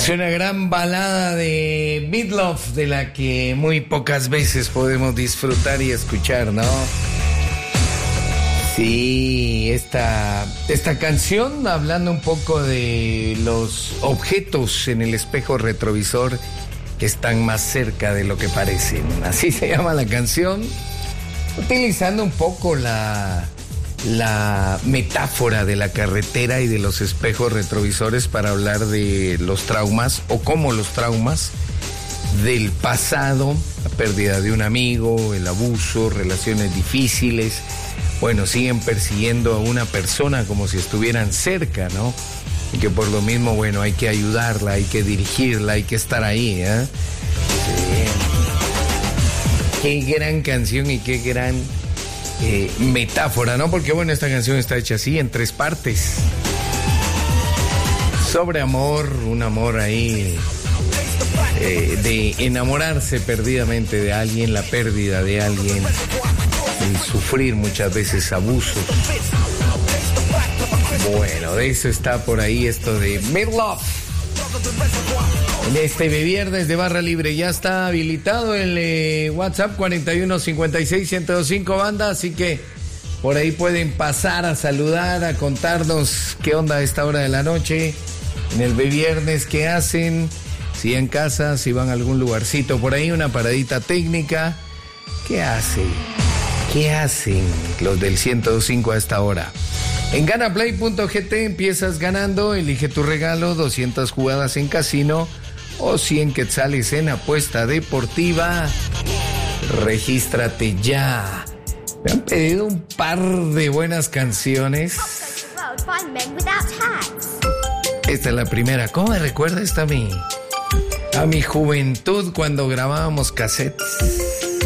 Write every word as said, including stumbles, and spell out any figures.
Es una gran balada de Meatloaf de la que muy pocas veces podemos disfrutar y escuchar, ¿no? Sí, esta, esta canción, hablando un poco de los objetos en el espejo retrovisor que están más cerca de lo que parecen. Así se llama la canción, utilizando un poco la, la metáfora de la carretera y de los espejos retrovisores para hablar de los traumas o cómo los traumas del pasado, la pérdida de un amigo, el abuso, relaciones difíciles, bueno, siguen persiguiendo a una persona como si estuvieran cerca, ¿no? Y que por lo mismo, bueno, hay que ayudarla, hay que dirigirla, hay que estar ahí, ¿eh? Sí. Qué gran canción y qué gran eh, metáfora, ¿no? Porque, bueno, esta canción está hecha así, en tres partes. Sobre amor, un amor ahí eh, de enamorarse perdidamente de alguien, la pérdida de alguien, y sufrir muchas veces abusos. Bueno, de eso está por ahí esto de Meatloaf. En este viernes de Barra Libre ya está habilitado el eh, WhatsApp cuarenta y uno cincuenta y seis ciento veinticinco banda, así que por ahí pueden pasar a saludar, a contarnos qué onda a esta hora de la noche, en el viernes, qué hacen, si en casa, si van a algún lugarcito por ahí, una paradita técnica, qué hacen. ¿Qué hacen los del ciento veinticinco a esta hora? En ganaplay punto g t empiezas ganando, elige tu regalo, doscientas jugadas en casino o cien quetzales en apuesta deportiva. Regístrate ya. Me han pedido un par de buenas canciones. Esta es la primera. ¿Cómo me recuerda esta a mí? A mi juventud cuando grabábamos cassettes.